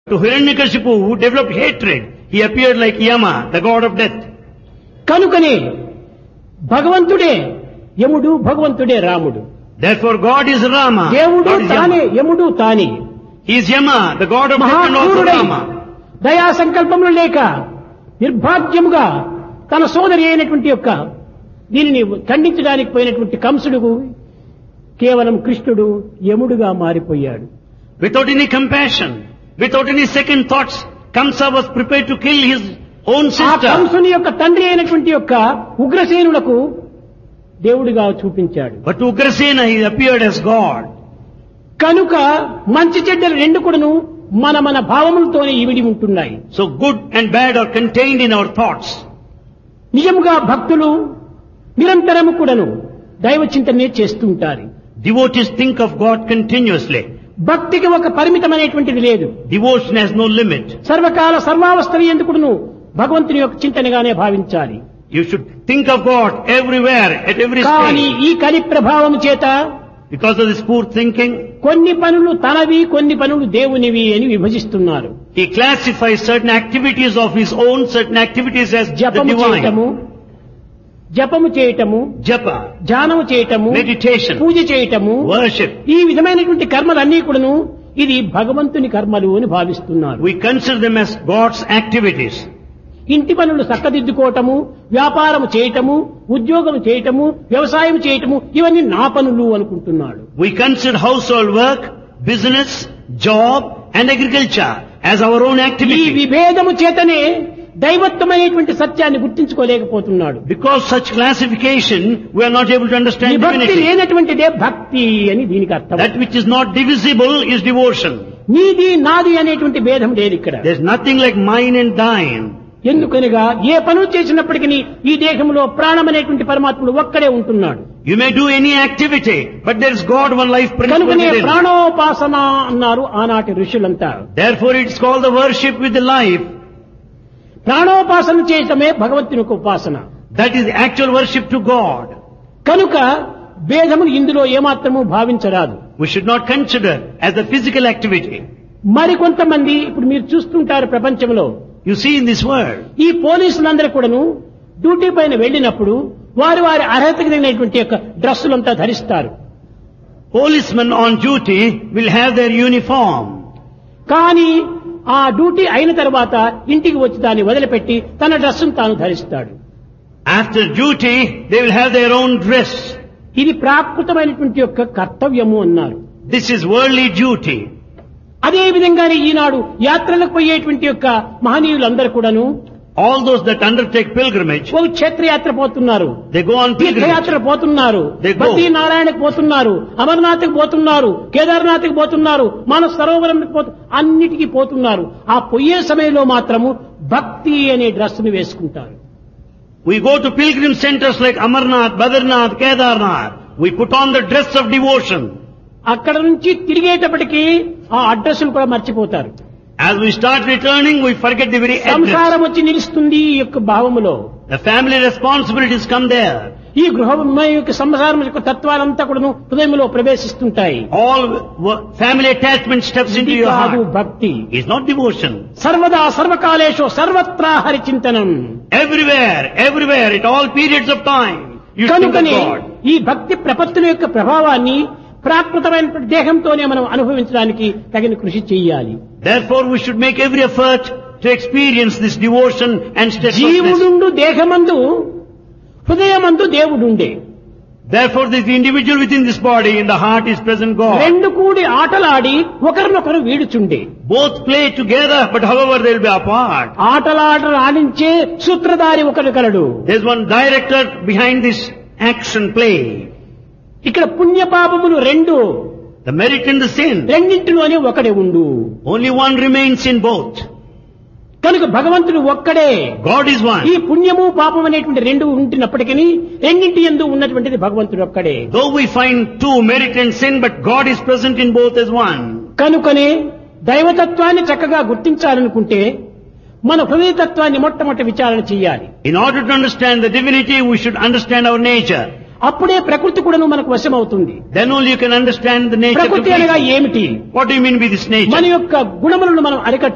To Hiranyakashipu, who developed hatred, he appeared like Yama, the god of death. కనుకనే భగవంతుడే యముడు, భగవంతుడే రాముడు. Therefore God is Rama, దేవుడు God is తానే, Yama. యముడు తానే. He is Yama, the god of death and also మహాక్రూరుడై Rama. దయా సంకల్పములు లేక నిర్భాగ్యముగా తన సోదరి అయినటువంటి యొక్క దీనిని ఖండించడానికి పోయినటువంటి కంసుడు కేవలం కృష్ణుడు యముడుగా మారిపోయాడు. Without any compassion, without any second thoughts, Kamsa was prepared to kill his own ఆ sister. కంసుని యొక్క తండ్రి అయినటువంటి యొక్క ఉగ్రసేనులకు దేవుడిగా చూపించాడు. But to Ugrasena he appeared as God. కనుక మంచి చెడ్డలు రెండు కూడాను మన మన భావములతోనే ఇవిడి ఉంటున్నాయి. So good and bad are contained in our thoughts. నిజముగా భక్తులు నిరంతరము కూడాను దైవ చింతనే చేస్తూ ఉంటారు. Devotees think of God continuously. భక్తికి ఒక పరిమితమైనటువంటిది లేదు. Devotion has no limit. సర్వకాల సర్వావస్థలు ఎందుకును భగవంతుని యొక్క చింతనగానే భావించాలి. You should think of God everywhere, at every కానీ stage. ఈ కలి ప్రభావం చేత Because of this poor thinking, కొన్ని పనులు తనవి, కొన్ని పనులు దేవునివి అని విభజిస్తున్నారు. he classifies certain activities of his own, certain activities as the జపము చేయటము, divine. జపము చేయటము, Japa, ధ్యానము చేయటము, meditation, పూజ చేయటము, worship. ఈ విధమైనటువంటి కర్మలన్నీ కూడాను ఇది భగవంతుని కర్మలు అని భావిస్తున్నారు. We consider them as God's activities. ఇంటి పనులు చక్కదిద్దుకోవటము, వ్యాపారము చేయటము, ఉద్యోగం చేయటము, వ్యవసాయం చేయటము ఇవన్నీ నా పనులు అనుకుంటున్నాడు. We consider household work, business, job and agriculture as our own ఈ activity. విభేదము చేతనే దైవత్వమైనటువంటి సత్యాన్ని గుర్తించుకోలేకపోతున్నాడు. Because such classification, we are not able to understand విభక్తి divinity. లేనటువంటిదే భక్తి అని దీనికి అర్థం. That which is not divisible is devotion. నీది నాది అనేటువంటి భేదం లేదు ఇక్కడ. There is nothing like mine and thine. ఎందుకనగా ఏ పనులు చేసినప్పటికీ ఈ దేహంలో ప్రాణం అనేటువంటి పరమాత్ముడు ఒక్కడే ఉంటున్నాడు. You may do any activity, but there is God, one life principle కనుకనే within. ప్రాణోపాసన అన్నారు ఆనాటి ఋషులంతా. Therefore it's called the worship with the life. ప్రాణోపాసన చేయటమే భగవంతుని యొక్క ఉపాసన. That is the actual worship to God. కనుక భేదములు ఇందులో ఏమాత్రము భావించరాదు. We should not consider as a physical activity. మరికొంతమంది ఇప్పుడు మీరు చూస్తుంటారు ప్రపంచంలో You see in this world, ఈ పోలీసులందరూ కూడాను డ్యూటీ పైన వెళ్ళినప్పుడు వారి వారి అర్హతకు తగినటువంటి యొక్క డ్రెస్సులంతా ధరిస్తారు. policemen on duty will have their uniform. కానీ ఆ డ్యూటీ అయిన తర్వాత ఇంటికి వచ్చి దాన్ని వదిలిపెట్టి తన డ్రెస్సును తాను ధరిస్తాడు. After duty, they will have their own dress. ఇది ప్రాకృతమైనటువంటి యొక్క కర్తవ్యము అన్నారు. This is worldly duty. అదే విధంగానే ఈనాడు యాత్రలకు పోయేటువంటి యొక్క మహనీయులందరూ కూడాను All those that undertake pilgrimage, ఓ క్షేత్రయాత్ర పోతున్నారు, they go on pilgrimage. తీర్థయాత్ర పోతున్నారు, They go. బద్రీనారాయణకు పోతున్నారు, అమర్నాథ్కి పోతున్నారు, కేదార్నాథ్కి పోతున్నారు, మానస సరోవరంకి అన్నిటికీ పోతున్నారు. ఆ పోయే సమయంలో మాత్రము భక్తి అనే డ్రెస్సును వేసుకుంటారు. We go to pilgrim centers like Amarnath, Badranath, Kedarnath. We put on the dress of devotion. అక్కడ నుంచి తిరిగేటప్పటికీ ఆ అడ్రస్ను కూడా మర్చిపోతారు. As we start returning, we forget the very సంసారం address. వచ్చి నిలుస్తుంది ఈ యొక్క భావములో. The family responsibilities come there. ఈ గృహం యొక్క సంసారం యొక్క తత్వాలంతా కూడా హృదయంలో ప్రవేశిస్తుంటాయి. All family attachment steps into ఇది your కాదు heart. భక్తి. It's not devotion. సర్వదా సర్వకాలేషు సర్వత్రా Hari చింతనం. Everywhere, at all periods of time, you think of కనుకనే God. ఈ భక్తి ప్రపత్తుల యొక్క ప్రభావాన్ని ప్రాకృతమైన దేహంతోనే మనం అనుభవించడానికి తగిన కృషి చేయాలి. Therefore, we should make every effort to experience this devotion and steadfastness. జీవుడుండు దేహమందు హృదయమందు దేవుడుండే. Therefore, the individual within this body, in the heart is present God. రెండు కూడి ఆటలాడి ఒకరినొకరు వీడుచుండే. Both play together, but however they will be apart. ఆడించే సూత్రధారి ఒకడు కలడు. There's one director behind this action play. ఇక్కడ పుణ్య పాపములు రెండు, The merit and the sin. రెండింటిలోనే ఒకడే ఉండు. Only one remains in both. కనుక భగవంతుడు ఒక్కడే. God is one. ఈ పుణ్యము పాపం అనేటువంటి రెండు ఉంటున్నప్పటికీ రెండింటి యందు ఉన్నటువంటిది భగవంతుడు ఒక్కడే. Though we find two, merit and sin, but God is present in both as one. కనుకనే దైవతత్వాన్ని చక్కగా గుర్తించాలనుకుంటే మన హృదయతత్వాన్ని మొట్టమొదటి విచారణ చేయాలి. In order to understand the divinity, we should understand our nature. అప్పుడే ప్రకృతి కూడా మనకు వశమవుతుంది. Then only you can understand the nature. ప్రకృతి అనగా ఏమిటి? What do you mean by this nature? మన యొక్క గుణములను మనం అరికట్టు